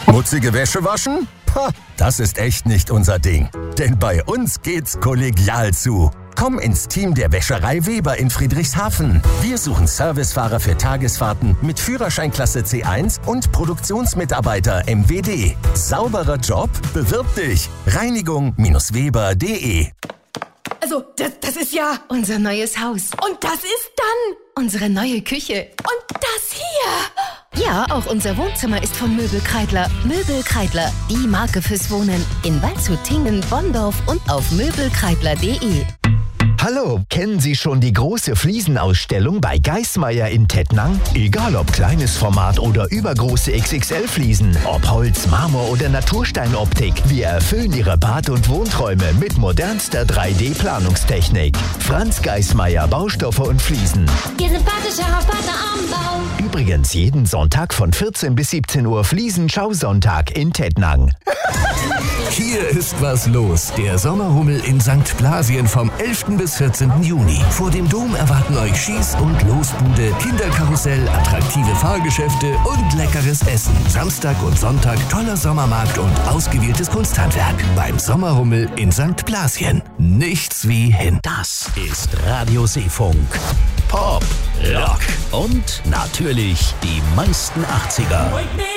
Schmutzige Wäsche waschen? Pah, das ist echt nicht unser Ding. Denn bei uns geht's kollegial zu. Komm ins Team der Wäscherei Weber in Friedrichshafen. Wir suchen Servicefahrer für Tagesfahrten mit Führerscheinklasse C1 und Produktionsmitarbeiter MWD. Sauberer Job? Bewirb dich. Reinigung-weber.de. Also, das ist ja unser neues Haus. Und das ist dann unsere neue Küche. Und das hier. Ja, auch unser Wohnzimmer ist von Möbel Kreidler. Möbel Kreidler, die Marke fürs Wohnen. In Waldshut, Tingen, Bonndorf und auf möbelkreidler.de. Hallo, kennen Sie schon die große Fliesenausstellung bei Geismeier in Tettnang? Egal ob kleines Format oder übergroße XXL-Fliesen, ob Holz, Marmor oder Natursteinoptik, wir erfüllen Ihre Bad- und Wohnträume mit modernster 3D-Planungstechnik. Franz Geismeier, Baustoffe und Fliesen. Ihr sympathischer Partner am Bau. Übrigens jeden Sonntag von 14 bis 17 Uhr Fliesen-Schausonntag in Tettnang. Hier ist was los. Der Sommerhummel in St. Blasien vom 11. bis 14. Juni. Vor dem Dom erwarten euch Schieß- und Losbude, Kinderkarussell, attraktive Fahrgeschäfte und leckeres Essen. Samstag und Sonntag toller Sommermarkt und ausgewähltes Kunsthandwerk. Beim Sommerhummel in St. Blasien. Nichts wie hin. Das ist Radio Seefunk. Pop, Rock und natürlich die meisten 80er.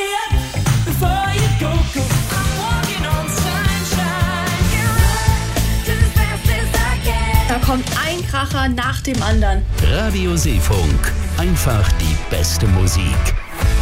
Da kommt ein Kracher nach dem anderen. Radio Seefunk. Einfach die beste Musik.